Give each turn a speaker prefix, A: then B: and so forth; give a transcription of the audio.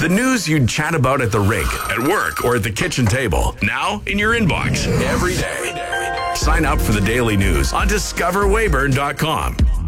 A: The news you'd chat about at the rink, at work, or at the kitchen table. Now in your inbox every day. Sign up for the daily news on discoverwayburn.com.